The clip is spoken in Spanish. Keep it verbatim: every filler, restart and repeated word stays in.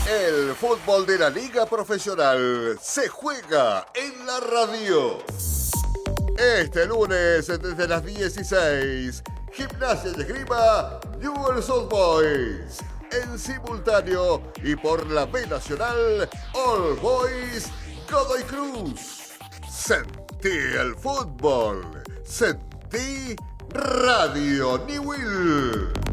El fútbol de la liga profesional se juega en la radio. Este lunes desde las dieciséis, Gimnasia y Esgrima Newell's Old Boys. En simultáneo y por la B Nacional, All Boys Godoy Cruz. Sentí el fútbol. Sentí Radio Newell.